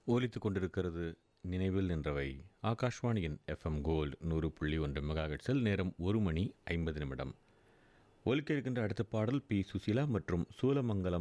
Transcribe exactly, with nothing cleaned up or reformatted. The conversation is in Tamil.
ஒலித்துக் கொண்டிருக்கிறது நினைவில் நின்றவை. ஆகாஷ்வாணியின் எஃப்எம் கோல்டு நூறு புள்ளி ஒன்று மெகாஹெட்ஸில் நேரம் ஒரு மணி ஐம்பது நிமிடம். ஒலிக்க இருக்கின்ற அடுத்த பாடல் பி சுசீலா மற்றும் சூலமங்கலம்